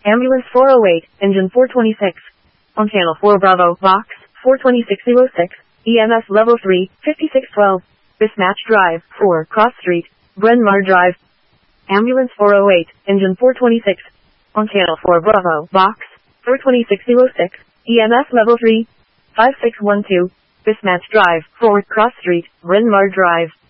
Ambulance 408, engine 426. On channel 4 Bravo, box 42606, EMS level 3, 5612. Mismatch Drive, 4, Cross Street, Bryn Mawr Drive. Ambulance 408, engine 426. On channel 4 Bravo, box 42606, EMS level 3, 5612. Mismatch Drive, 4, Cross Street, Bryn Mawr Drive.